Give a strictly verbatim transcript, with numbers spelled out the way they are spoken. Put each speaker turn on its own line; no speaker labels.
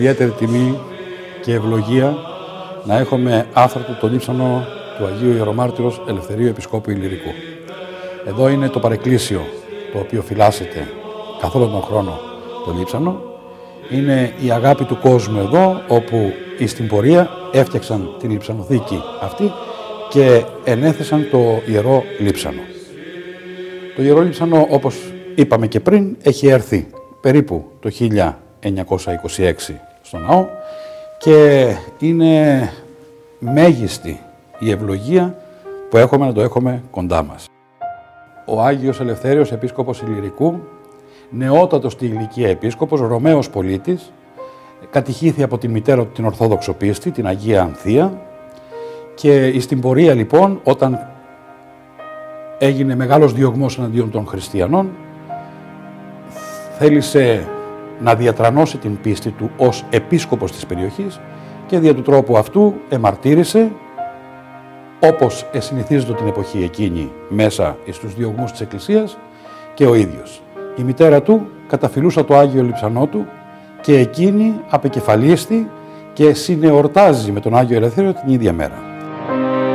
Ιδιαίτερη τιμή και ευλογία να έχουμε άθαρτο το λείψανο του Αγίου Ιερομάρτυρος Ελευθερίου Επισκόπου Ηλυρικού. Εδώ είναι το παρεκκλήσιο το οποίο φυλάσσεται καθ' όλο τον χρόνο το λείψανο. Είναι η αγάπη του κόσμου εδώ, όπου στην πορεία έφτιαξαν την λειψανοθήκη αυτή και ενέθεσαν το Ιερό Λείψανο. Το Ιερό Λείψανο, όπως είπαμε και πριν, έχει έρθει περίπου το χίλια εννιακόσια είκοσι έξι στο ναό και είναι μέγιστη η ευλογία που έχουμε να το έχουμε κοντά μας. Ο Άγιος Ελευθέριος Επίσκοπος Ηλυρικού, νεότατος στη ηλικία επίσκοπος, Ρωμαίος πολίτης, κατηχήθη από τη μητέρα του την Ορθόδοξο πίστη, την Αγία Ανθία, και στην πορεία λοιπόν, όταν έγινε μεγάλος διωγμός εναντίον των χριστιανών, θέλησε να διατρανώσει την πίστη του ως επίσκοπος της περιοχής και δια του τρόπου αυτού εμαρτύρησε, όπως εσυνηθίζεται την εποχή εκείνη μέσα στους διωγμούς της Εκκλησίας, και ο ίδιος. Η μητέρα του καταφυλούσα το Άγιο Λειψανό του και εκείνη απεκεφαλίστη και συνεορτάζει με τον Άγιο Ελευθέριο την ίδια μέρα.